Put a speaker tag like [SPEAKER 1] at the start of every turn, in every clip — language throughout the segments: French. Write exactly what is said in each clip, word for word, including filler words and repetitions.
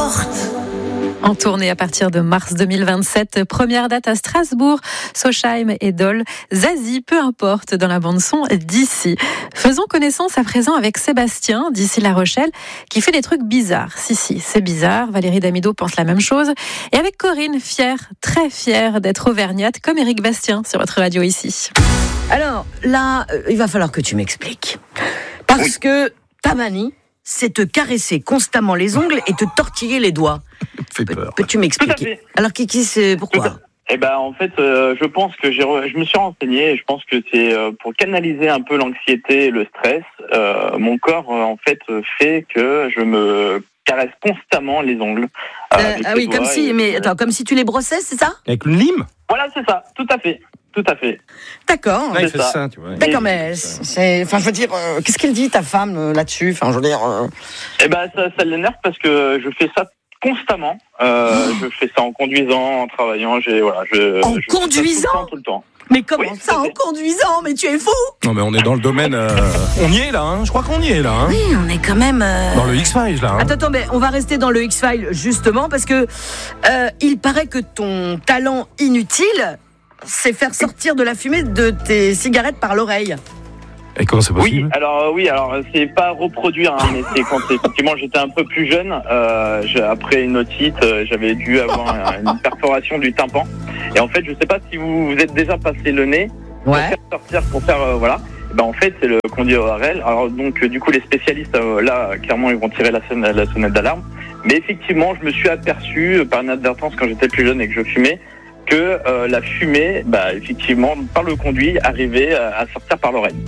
[SPEAKER 1] importe.
[SPEAKER 2] En tournée à partir de mars deux mille vingt-sept, première date à Strasbourg, Sochheim et Dole, Zazie, peu importe, dans la bande-son d'ici. Faisons connaissance à présent avec Sébastien, d'ici La Rochelle, qui fait des trucs bizarres. Si, si, c'est bizarre, Valérie Damido pense la même chose. Et avec Corinne, fière, très fière d'être auvergnate, comme Éric Bastien sur votre radio ici.
[SPEAKER 1] Alors, là, euh, il va falloir que tu m'expliques. Parce oui. que ta manie, c'est te caresser constamment les ongles et te tortiller les doigts.
[SPEAKER 3] Fait peur.
[SPEAKER 1] Peux-tu m'expliquer ? Alors, Kiki, c'est pourquoi ?
[SPEAKER 4] Eh ben, en fait, euh, je pense que j'ai, re... je me suis renseigné et je pense que c'est euh, pour canaliser un peu l'anxiété et le stress. Euh, mon corps, euh, en fait, fait que je me caresse constamment les ongles.
[SPEAKER 1] Euh, euh, ah oui, comme si, mais euh... attends, comme si tu les brossais, c'est ça ?
[SPEAKER 3] Avec une lime ?
[SPEAKER 4] Voilà, c'est ça, tout à fait. Tout à fait.
[SPEAKER 1] D'accord.
[SPEAKER 3] Là, il fait ça. ça, tu vois.
[SPEAKER 1] D'accord, mais c'est, enfin, je veux dire, euh, qu'est-ce qu'elle dit ta femme euh, là-dessus ? Enfin, je veux dire. Euh...
[SPEAKER 4] Eh ben, ça, ça l'énerve parce que je fais ça constamment. Euh, oh. Je fais ça en conduisant, en travaillant. J'ai voilà, je.
[SPEAKER 1] En
[SPEAKER 4] je
[SPEAKER 1] conduisant.
[SPEAKER 4] Fais ça tout le temps. Tout le temps.
[SPEAKER 1] Mais comment
[SPEAKER 4] oui,
[SPEAKER 1] ça en conduisant ? Mais tu es fou !
[SPEAKER 3] Non, mais on est dans le domaine. Euh... On y est là, hein. Je crois qu'on y est là. Hein.
[SPEAKER 1] Oui, on est quand même. Euh...
[SPEAKER 3] Dans le X-Files là. Hein.
[SPEAKER 1] Attends, attends, mais on va rester dans le X-Files justement parce que euh, il paraît que ton talent inutile, c'est faire sortir de la fumée de tes cigarettes par l'oreille.
[SPEAKER 3] Et comment c'est possible ?
[SPEAKER 4] Oui, alors oui, alors c'est pas reproduire, hein, mais c'est quand effectivement j'étais un peu plus jeune. Euh, après une otite, euh, j'avais dû avoir une perforation du tympan. Et en fait, je sais pas si vous vous êtes déjà passé le nez pour
[SPEAKER 1] ouais.
[SPEAKER 4] faire sortir, pour faire euh, voilà. Et ben en fait, c'est le conduit O R L. Alors donc euh, du coup, les spécialistes euh, là, clairement, ils vont tirer la, sonne, la sonnette d'alarme. Mais effectivement, je me suis aperçu euh, par inadvertance quand j'étais plus jeune et que je fumais. que euh, la fumée, bah, effectivement, par le conduit, arrivait à sortir par l'oreille.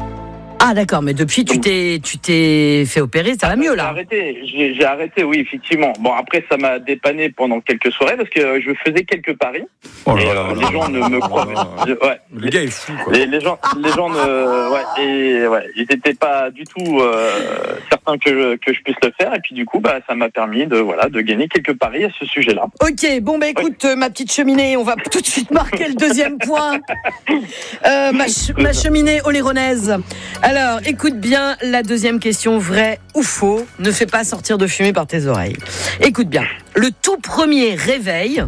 [SPEAKER 1] Ah d'accord, mais depuis tu t'es tu t'es fait opérer, ça va mieux là.
[SPEAKER 4] J'ai arrêté, j'ai, j'ai arrêté, oui, effectivement. Bon, après ça m'a dépanné pendant quelques soirées parce que je faisais quelques paris.
[SPEAKER 3] Oh là
[SPEAKER 4] et,
[SPEAKER 3] là
[SPEAKER 4] euh,
[SPEAKER 3] là
[SPEAKER 4] les gens ne me croient pas. Ouais.
[SPEAKER 3] Le gars est fou, quoi.
[SPEAKER 4] Les, les gens, les gens ne, ouais, et ouais, ils n'étaient pas du tout euh, certains que je, que je puisse le faire. Et puis du coup, bah, ça m'a permis de voilà de gagner quelques paris à ce sujet-là.
[SPEAKER 1] Ok, bon bah écoute, oui. euh, ma petite cheminée, on va tout de suite marquer le deuxième point. Euh, ma, ch- ma cheminée oléronaise. Alors, écoute bien la deuxième question, vrai ou faux, ne fais pas sortir de fumée par tes oreilles. Écoute bien, le tout premier réveil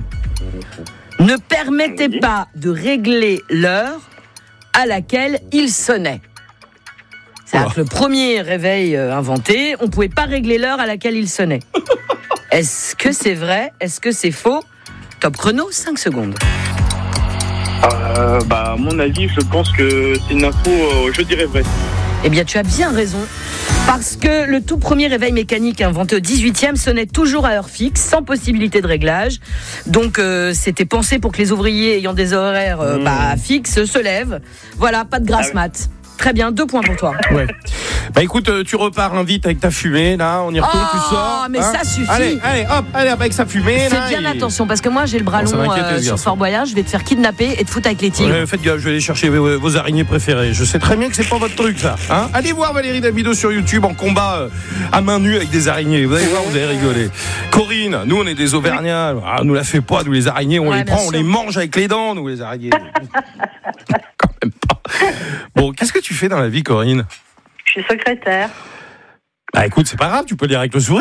[SPEAKER 1] ne permettait oui. pas de régler l'heure à laquelle il sonnait. C'est-à-dire que le premier réveil euh, inventé, on ne pouvait pas régler l'heure à laquelle il sonnait. Est-ce que c'est vrai ? Est-ce que c'est faux ? Top chrono, cinq secondes.
[SPEAKER 4] Euh, bah, à mon avis, je pense que c'est une info, euh, je dirais vrai.
[SPEAKER 1] Eh bien, tu as bien raison. Parce que le tout premier réveil mécanique inventé au dix-huitième sonnait toujours à heure fixe, sans possibilité de réglage. Donc, euh, c'était pensé pour que les ouvriers ayant des horaires euh, mmh. bah, fixes se lèvent. Voilà, pas de grasse mat. Ah oui. Très bien, deux points pour toi.
[SPEAKER 3] Ouais. Bah écoute, tu repars hein, vite avec ta fumée, là, on y retourne,
[SPEAKER 1] oh,
[SPEAKER 3] tu sors.
[SPEAKER 1] mais hein ça suffit.
[SPEAKER 3] Allez, allez, hop, allez, avec sa fumée.
[SPEAKER 1] Fais
[SPEAKER 3] là,
[SPEAKER 1] bien
[SPEAKER 3] et...
[SPEAKER 1] attention, parce que moi j'ai le bras long bon, euh, sur Fort Boyard, je vais te faire kidnapper et te foutre avec les tigres.
[SPEAKER 3] Ouais, faites gaffe, je vais aller chercher vos, vos araignées préférées. Je sais très bien que c'est pas votre truc, ça. Hein, allez voir Valérie Damido sur YouTube en combat euh, à main nue avec des araignées. Vous allez voir, vous allez rigoler. Corinne, nous on est des Auvergnats, ah, nous la fait pas, nous les araignées, on ouais, les prend, sûr. On les mange avec les dents, nous les araignées. Quand même pas. Bon, qu'est-ce que tu fais dans la vie, Corinne ?
[SPEAKER 5] Je suis secrétaire.
[SPEAKER 3] Bah écoute, c'est pas grave, tu peux le dire avec le sourire.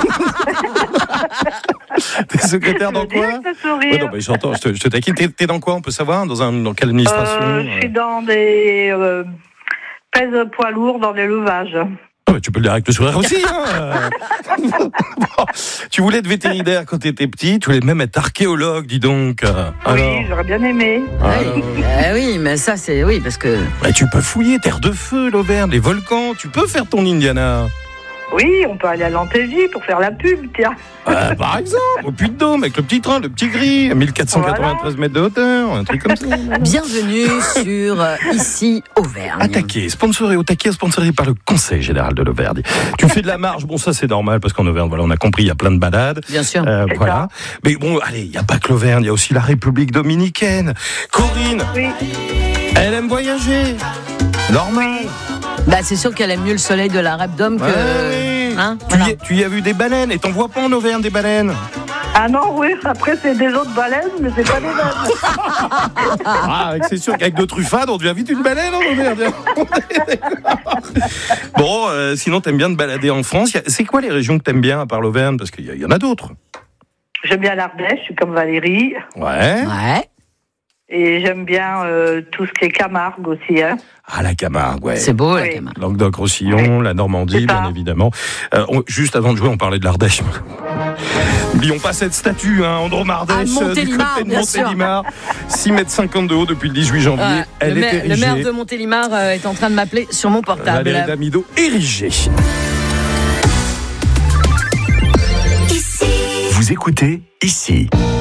[SPEAKER 3] T'es secrétaire dans quoi ? Ouais, non, bah, j'entends, je te, je te taquine. T'es, t'es dans quoi, on peut savoir ? Dans, un, dans quelle administration ?
[SPEAKER 5] euh, Je suis dans des euh, pèse poids lourds dans l'élevage.
[SPEAKER 3] Oh, tu peux le dire avec le sourire aussi. Hein. Bon, tu voulais être vétérinaire quand tu étais petit, tu voulais même être archéologue, dis donc. Alors...
[SPEAKER 5] Oui, j'aurais bien aimé.
[SPEAKER 1] Oui, euh, oui, mais ça c'est oui parce que.
[SPEAKER 3] Bah, tu peux fouiller terre de feu, l'Auvergne, les volcans. Tu peux faire ton Indiana.
[SPEAKER 5] Oui, on peut aller à l'Antégie pour faire la pub, tiens.
[SPEAKER 3] Euh, par exemple, au Puy-de-Dôme, avec le petit train, le petit gris, mille quatre cent quatre-vingt-treize voilà. mètres de hauteur, un truc comme ça.
[SPEAKER 1] Bienvenue sur euh, Ici Auvergne.
[SPEAKER 3] Attaqué, sponsoré au taquet, sponsorisé par le Conseil Général de l'Auvergne. Tu fais de la marche, bon ça c'est normal, parce qu'en Auvergne, voilà, on a compris, il y a plein de balades.
[SPEAKER 1] Bien sûr.
[SPEAKER 3] Euh, voilà. Mais bon, allez, il n'y a pas que l'Auvergne, il y a aussi la République Dominicaine. Corinne,
[SPEAKER 5] oui.
[SPEAKER 3] Elle aime voyager. Normal.
[SPEAKER 5] Oui.
[SPEAKER 1] Bah c'est sûr qu'elle aime mieux le soleil de l'Arabe d'Homme que...
[SPEAKER 3] Ouais, oui.
[SPEAKER 1] Hein,
[SPEAKER 3] tu,
[SPEAKER 1] voilà.
[SPEAKER 3] y, tu y as vu des baleines, et t'en vois pas en Auvergne des baleines ?
[SPEAKER 5] Ah non, oui, après c'est des autres baleines, mais c'est pas des mêmes.
[SPEAKER 3] Ah, c'est sûr qu'avec deux truffades, on devient vite une baleine. On est, on est bon, euh, sinon, t'aimes bien te balader en France. C'est quoi les régions que t'aimes bien à part l'Auvergne? Parce qu'il y, y en a d'autres.
[SPEAKER 5] J'aime bien l'Ardèche, je suis comme Valérie.
[SPEAKER 3] Ouais.
[SPEAKER 1] Ouais.
[SPEAKER 5] Et j'aime bien euh, tout ce qui est Camargue aussi. Hein.
[SPEAKER 3] Ah, la Camargue, ouais.
[SPEAKER 1] C'est beau, la
[SPEAKER 5] Oui.
[SPEAKER 1] Camargue.
[SPEAKER 3] Languedoc-Roussillon, la Normandie,
[SPEAKER 5] C'est ça.
[SPEAKER 3] bien évidemment. Euh, on- juste avant de jouer, on parlait de l'Ardèche. N'oublions pas cette statue, hein, Andro Mardèche,
[SPEAKER 1] À
[SPEAKER 3] du
[SPEAKER 1] Montélimar,
[SPEAKER 3] côté de
[SPEAKER 1] bien sûr.
[SPEAKER 3] Montélimar. six mètres cinquante de haut depuis le dix-huit janvier.
[SPEAKER 1] Ouais,
[SPEAKER 3] Elle
[SPEAKER 1] le,
[SPEAKER 3] est
[SPEAKER 1] maire, le
[SPEAKER 3] érigée.
[SPEAKER 1] maire de Montélimar euh, est en train de m'appeler sur mon portable.
[SPEAKER 3] Valérie Damido, érigée.
[SPEAKER 6] Vous écoutez ici.